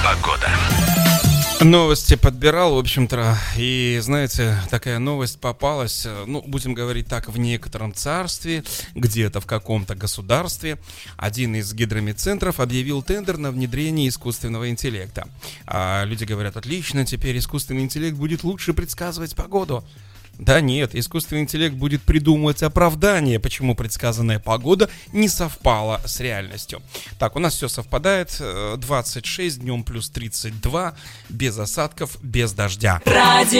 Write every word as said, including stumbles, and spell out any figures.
Погода. Новости подбирал, в общем-то, и, знаете, такая новость попалась, ну, будем говорить так, в некотором царстве, где-то в каком-то государстве. Один из гидромедцентров объявил тендер на внедрение искусственного интеллекта. А люди говорят: отлично, теперь искусственный интеллект будет лучше предсказывать погоду. Да нет, искусственный интеллект будет придумывать оправдание, почему предсказанная погода не совпала с реальностью. Так, у нас все совпадает. двадцать шесть, днем плюс тридцать два, без осадков, без дождя.